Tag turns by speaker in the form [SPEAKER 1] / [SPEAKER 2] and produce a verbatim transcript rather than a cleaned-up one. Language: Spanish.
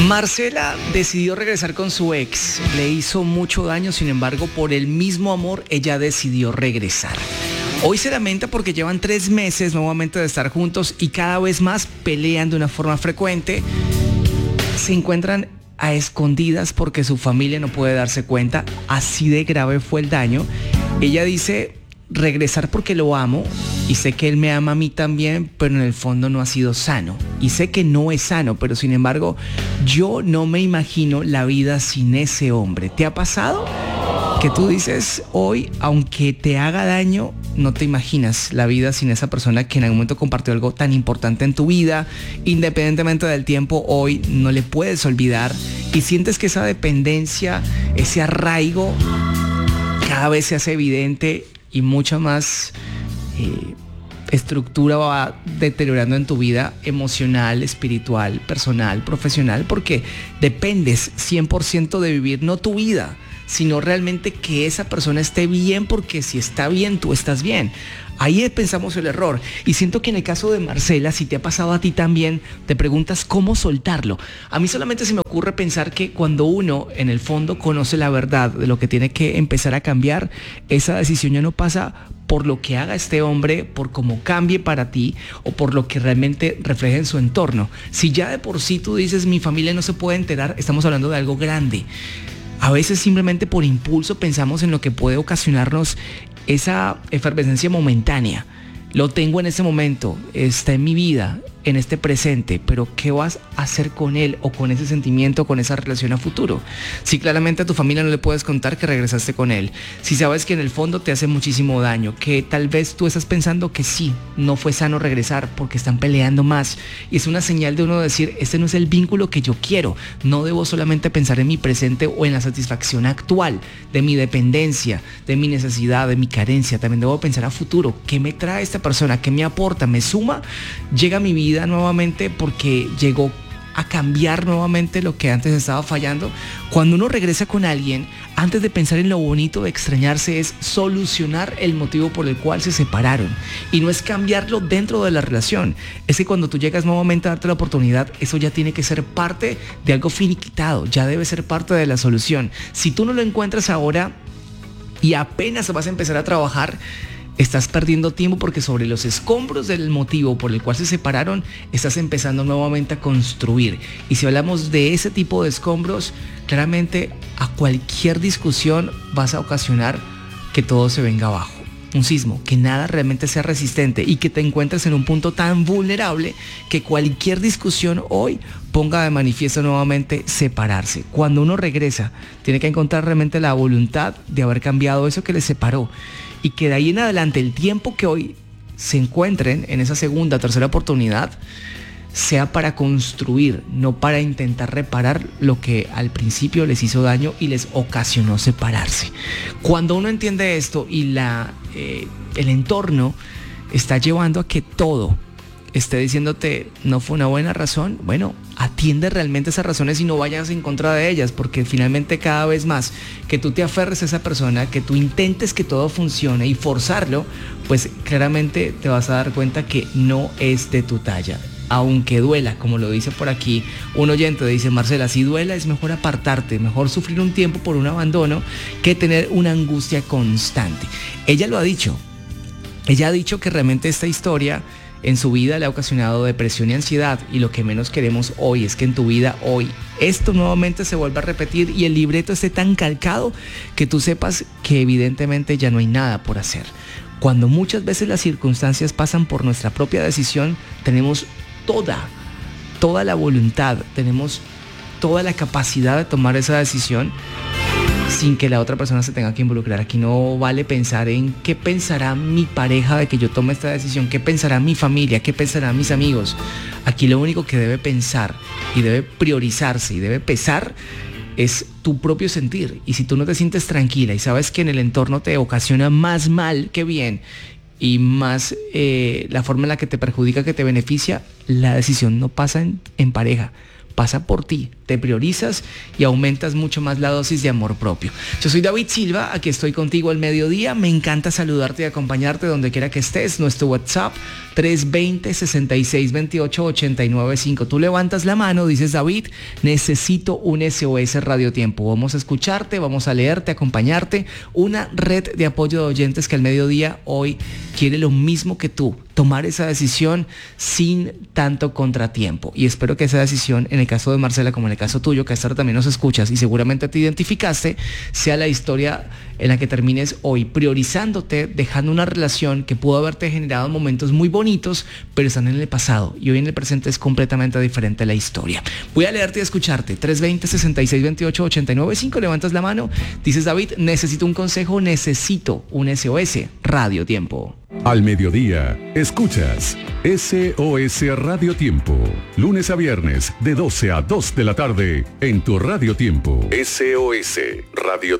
[SPEAKER 1] Marcela decidió regresar con su ex. Le hizo mucho daño, sin embargo, por el mismo amor, ella decidió regresar. Hoy se lamenta porque llevan tres meses nuevamente de estar juntos y cada vez más pelean de una forma frecuente. Se encuentran a escondidas porque su familia no puede darse cuenta. Así de grave fue el daño. Ella dice: regresar porque lo amo y sé que él me ama a mí también, pero en el fondo no ha sido sano. Y sé que no es sano, pero sin embargo, yo no me imagino la vida sin ese hombre. ¿Te ha pasado? Que tú dices hoy, aunque te haga daño, no te imaginas la vida sin esa persona que en algún momento compartió algo tan importante en tu vida. Independientemente del tiempo, hoy no le puedes olvidar y sientes que esa dependencia, ese arraigo, cada vez se hace evidente y mucha más eh, estructura va deteriorando en tu vida emocional, espiritual, personal, profesional, porque dependes cien por ciento de vivir no tu vida, sino realmente que esa persona esté bien, porque si está bien, tú estás bien. Ahí pensamos el error. Y siento que en el caso de Marcela, si te ha pasado a ti también, te preguntas cómo soltarlo. A mí solamente se me ocurre pensar que cuando uno en el fondo conoce la verdad de lo que tiene que empezar a cambiar, esa decisión ya no pasa por lo que haga este hombre, por cómo cambie para ti o por lo que realmente refleje en su entorno. Si ya de por sí tú dices mi familia no se puede enterar, estamos hablando de algo grande. A veces simplemente por impulso pensamos en lo que puede ocasionarnos esa efervescencia momentánea. Lo tengo en ese momento, está en mi vida, en este presente, pero ¿qué vas a hacer con él o con ese sentimiento, con esa relación a futuro? Si claramente a tu familia no le puedes contar que regresaste con él, si sabes que en el fondo te hace muchísimo daño, que tal vez tú estás pensando que sí, no fue sano regresar porque están peleando más y es una señal de uno decir, este no es el vínculo que yo quiero, no debo solamente pensar en mi presente o en la satisfacción actual, de mi dependencia, de mi necesidad, de mi carencia, también debo pensar a futuro, ¿qué me trae esta persona? ¿Qué me aporta? ¿Me suma? Llega a mi vida nuevamente porque llegó a cambiar nuevamente lo que antes estaba fallando. Cuando uno regresa con alguien, antes de pensar en lo bonito de extrañarse, es solucionar el motivo por el cual se separaron y no es cambiarlo dentro de la relación. Es que cuando tú llegas nuevamente a darte la oportunidad, eso ya tiene que ser parte de algo finiquitado, ya debe ser parte de la solución. Si tú no lo encuentras ahora y apenas vas a empezar a trabajar, estás perdiendo tiempo porque sobre los escombros del motivo por el cual se separaron, estás empezando nuevamente a construir. Y si hablamos de ese tipo de escombros, claramente a cualquier discusión vas a ocasionar que todo se venga abajo. Un sismo, que nada realmente sea resistente y que te encuentres en un punto tan vulnerable que cualquier discusión hoy ponga de manifiesto nuevamente separarse. Cuando uno regresa, tiene que encontrar realmente la voluntad de haber cambiado eso que les separó y que de ahí en adelante el tiempo que hoy se encuentren en esa segunda o tercera oportunidad sea para construir, no para intentar reparar lo que al principio les hizo daño y les ocasionó separarse. Cuando uno entiende esto y la, eh, el entorno está llevando a que todo esté diciéndote no fue una buena razón, bueno, atiende realmente esas razones y no vayas en contra de ellas, porque finalmente cada vez más que tú te aferres a esa persona, que tú intentes que todo funcione y forzarlo, pues claramente te vas a dar cuenta que no es de tu talla. Aunque duela, como lo dice por aquí un oyente, dice Marcela, si duela es mejor apartarte, mejor sufrir un tiempo por un abandono que tener una angustia constante. Ella lo ha dicho, ella ha dicho que realmente esta historia en su vida le ha ocasionado depresión y ansiedad, y lo que menos queremos hoy es que en tu vida hoy esto nuevamente se vuelva a repetir y el libreto esté tan calcado que tú sepas que evidentemente ya no hay nada por hacer. Cuando muchas veces las circunstancias pasan por nuestra propia decisión, tenemos toda, toda la voluntad, tenemos toda la capacidad de tomar esa decisión sin que la otra persona se tenga que involucrar. Aquí no vale pensar en qué pensará mi pareja de que yo tome esta decisión, qué pensará mi familia, qué pensarán mis amigos. Aquí lo único que debe pensar y debe priorizarse y debe pesar es tu propio sentir. Y si tú no te sientes tranquila y sabes que en el entorno te ocasiona más mal que bien y más eh, la forma en la que te perjudica que te beneficia, la decisión no pasa en, en pareja, pasa por ti. Te te priorizas y aumentas mucho más la dosis de amor propio. Yo soy David Silva, aquí estoy contigo al mediodía. Me encanta saludarte y acompañarte donde quiera que estés. Nuestro WhatsApp tres dos cero, seis seis dos ocho, ocho nueve cinco. Tú levantas la mano, dices: David, necesito un S O S Radio Tiempo. Vamos a escucharte, vamos a leerte, acompañarte. Una red de apoyo de oyentes que al mediodía hoy quiere lo mismo que tú, tomar esa decisión sin tanto contratiempo. Y espero que esa decisión, en el caso de Marcela como en el caso tuyo, que hasta ahora también nos escuchas y seguramente te identificaste, sea la historia en la que termines hoy priorizándote, dejando una relación que pudo haberte generado momentos muy bonitos, pero están en el pasado y hoy en el presente es completamente diferente la historia. Voy a leerte y a escucharte. tres dos cero, seis seis dos ocho, ocho nueve cinco. Levantas la mano, dices: David, necesito un consejo, necesito un S O S Radio Tiempo.
[SPEAKER 2] Al mediodía, escuchas S O S Radio Tiempo. Lunes a viernes, de doce a dos de la tarde, en tu Radio Tiempo. S O S Radio Tiempo.